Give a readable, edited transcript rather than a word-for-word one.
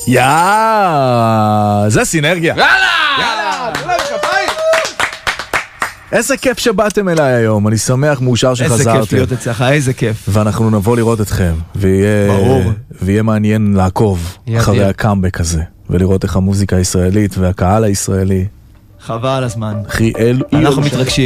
זה סינרגיה. יאללה! איזה כיף שבאתם אליי היום, אני שמח, מאושר שחזרתם. איזה כיף להיות אצלך, איזה כיף. ואנחנו נבוא לראות אתכם, ויהיה מעניין לעקוב אחרי הקאמבק הזה, ולראות איך המוזיקה הישראלית והקהל הישראלי. חבל הזמן. אחי, אנחנו מתרגשים.